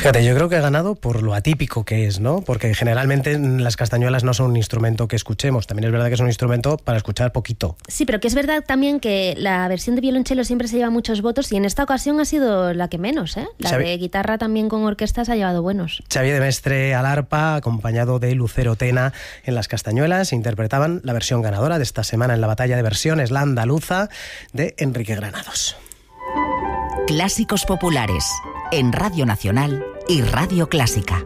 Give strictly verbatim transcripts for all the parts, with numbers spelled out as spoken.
Fíjate, yo creo que he ganado por lo atípico que es, ¿no? Porque generalmente las castañuelas no son un instrumento que escuchemos. También es verdad que es un instrumento para escuchar poquito. Sí, pero que es verdad también que la versión de violonchelo siempre se lleva muchos votos y en esta ocasión ha sido la que menos, ¿eh? La Xavi... de guitarra también con orquesta se ha llevado buenos. Xavi de Mestre al arpa, acompañado de Lucero Tena en las castañuelas, interpretaban la versión ganadora de esta semana en la batalla de versiones, la andaluza de Enrique Granados. Clásicos populares en Radio Nacional y Radio Clásica.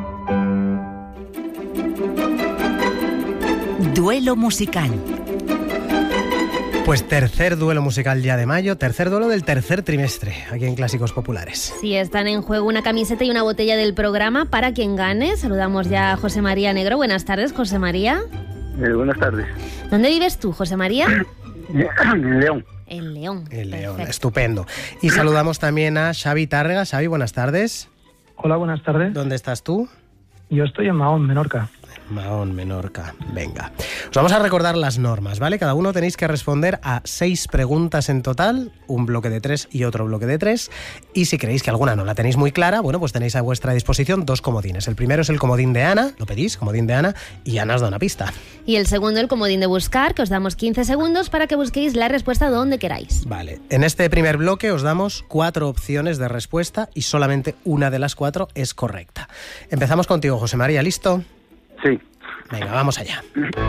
Duelo musical. Pues tercer duelo musical ya de mayo, tercer duelo del tercer trimestre, aquí en Clásicos Populares. Sí, están en juego una camiseta y una botella del programa para quien gane. Saludamos ya a José María Negro. Buenas tardes, José María. Eh, buenas tardes. ¿Dónde vives tú, José María? En León. En León. En León, estupendo. Y saludamos también a Xavi Tárrega. Xavi, buenas tardes. Hola, buenas tardes. ¿Dónde estás tú? Yo estoy en Mahón, Menorca. Mahón, Menorca. Venga. Os vamos a recordar las normas, ¿vale? Cada uno tenéis que responder a seis preguntas en total, un bloque de tres y otro bloque de tres. Y si creéis que alguna no la tenéis muy clara, bueno, pues tenéis a vuestra disposición dos comodines. El primero es el comodín de Ana, lo pedís, comodín de Ana, y Ana os da una pista. Y el segundo, el comodín de buscar, que os damos quince segundos para que busquéis la respuesta donde queráis. Vale. En este primer bloque os damos cuatro opciones de respuesta y solamente una de las cuatro es correcta. Empezamos contigo, José María, ¿listo? Sí. Venga, vamos allá.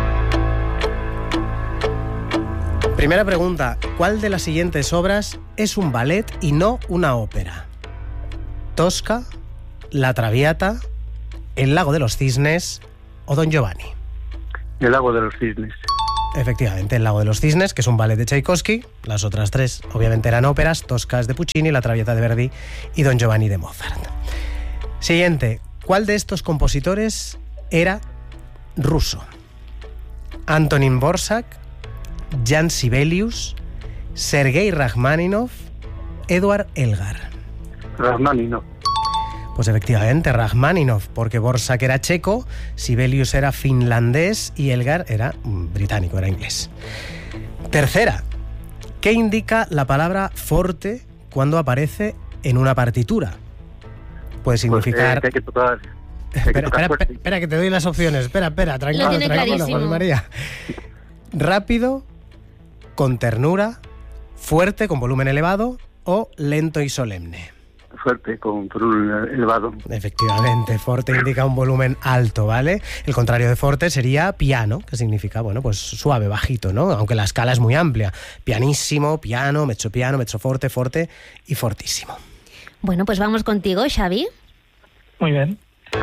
Primera pregunta. ¿Cuál de las siguientes obras es un ballet y no una ópera? ¿Tosca, La Traviata, El Lago de los Cisnes o Don Giovanni? El Lago de los Cisnes. Efectivamente, El Lago de los Cisnes, que es un ballet de Tchaikovsky. Las otras tres, obviamente, eran óperas. Tosca es de Puccini, La Traviata de Verdi y Don Giovanni de Mozart. Siguiente. ¿Cuál de estos compositores era ruso? Antonín Dvořák, Jan Sibelius, Sergei Rachmaninoff, Eduard Elgar. Rachmaninoff. Pues efectivamente, Rachmaninoff, porque Dvořák era checo, Sibelius era finlandés y Elgar era británico, era inglés. Tercera, ¿qué indica la palabra forte cuando aparece en una partitura? Puede significar... Pues, eh, que hay que tocar... Espera, espera, espera, que te doy las opciones. Espera, espera, tranquilo, tranquilo, Juan María. Rápido, con ternura, fuerte, con volumen elevado o lento y solemne. Fuerte, con volumen elevado. Efectivamente, forte indica un volumen alto, ¿vale? El contrario de forte sería piano, que significa, bueno, pues suave, bajito, ¿no? Aunque la escala es muy amplia. Pianissimo, piano, mezzo piano, mezzo forte, forte y fortísimo. Bueno, pues vamos contigo, Xavi. Muy bien.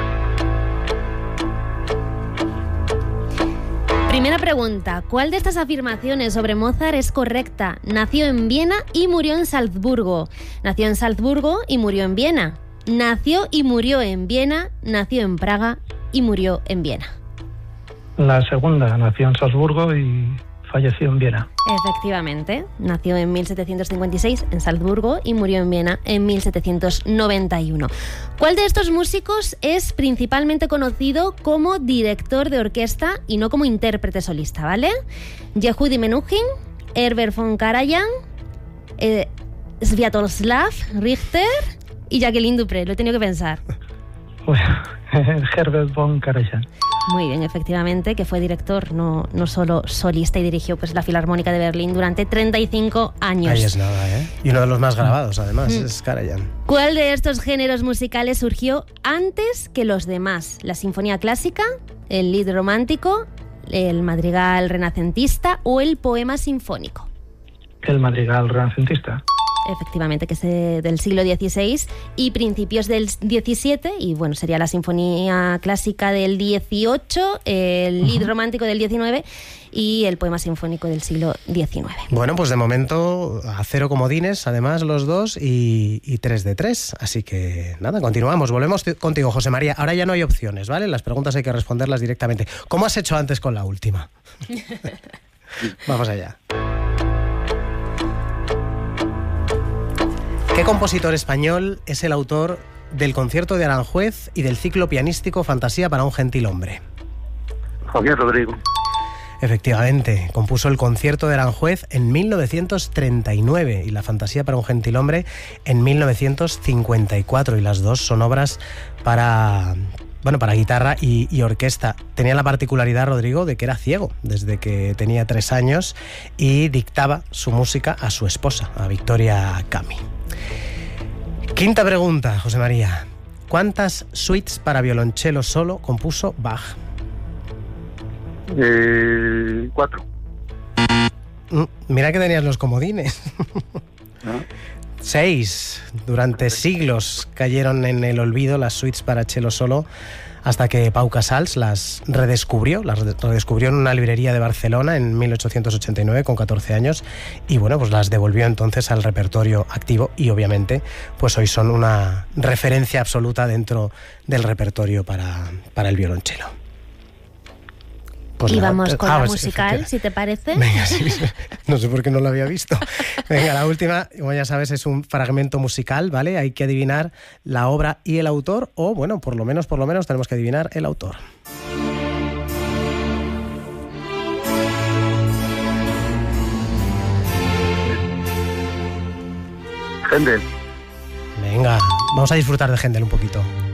Primera pregunta. ¿Cuál de estas afirmaciones sobre Mozart es correcta? Nació en Viena y murió en Salzburgo. Nació en Salzburgo y murió en Viena. Nació y murió en Viena. Nació en Praga y murió en Viena. La segunda, nació en Salzburgo y falleció en Viena. Efectivamente. Nació en mil setecientos cincuenta y seis en Salzburgo y murió en Viena en mil setecientos noventa y uno. ¿Cuál de estos músicos es principalmente conocido como director de orquesta y no como intérprete solista, ¿vale? Yehudi Menuhin, Herbert von Karajan, eh, Sviatoslav Richter y Jacqueline Dupré. Lo he tenido que pensar. Bueno, Herbert von Karajan. Muy bien, efectivamente, que fue director, no, no solo solista, y dirigió pues la Filarmónica de Berlín durante treinta y cinco años. Ahí es nada, ¿eh? Y uno de los más grabados, además, mm. es Karajan. ¿Cuál de estos géneros musicales surgió antes que los demás? ¿La sinfonía clásica, el lied romántico, el madrigal renacentista o el poema sinfónico? El madrigal renacentista. Efectivamente, que es del siglo dieciséis y principios del diecisiete, y bueno, sería la sinfonía clásica del dieciocho, el lied romántico del diecinueve y el poema sinfónico del siglo diecinueve. Bueno, pues de momento a cero comodines, además los dos, y, y tres de tres, así que nada, continuamos, volvemos contigo, José María. Ahora ya no hay opciones, ¿vale? Las preguntas hay que responderlas directamente. ¿Cómo has hecho antes con la última? Vamos allá. ¿Qué compositor español es el autor del concierto de Aranjuez y del ciclo pianístico Fantasía para un gentil hombre? Joaquín Rodrigo. Efectivamente, compuso el concierto de Aranjuez en mil novecientos treinta y nueve y la Fantasía para un gentilhombre en mil novecientos cincuenta y cuatro, y las dos son obras para, bueno, para guitarra y, y orquesta. Tenía la particularidad, Rodrigo, de que era ciego desde que tenía tres años y dictaba su música a su esposa, a Victoria Cami. Quinta pregunta, José María. ¿Cuántas suites para violonchelo solo compuso Bach? Eh, cuatro. Mm, Mira que tenías los comodines. ¿No? Seis. Durante siglos cayeron en el olvido las suites para cello solo, hasta que Pau Casals las redescubrió, las redescubrió en una librería de Barcelona en mil ochocientos ochenta y nueve con catorce años, y bueno, pues las devolvió entonces al repertorio activo, y obviamente pues hoy son una referencia absoluta dentro del repertorio para, para el violonchelo. Pues y nada, vamos con ah, la pues, musical, si te parece. Venga, sí, no sé por qué no lo había visto. Venga, la última, como ya sabes, es un fragmento musical, ¿vale? Hay que adivinar la obra y el autor, o bueno, por lo menos, por lo menos tenemos que adivinar el autor. Händel. Venga, vamos a disfrutar de Händel un poquito.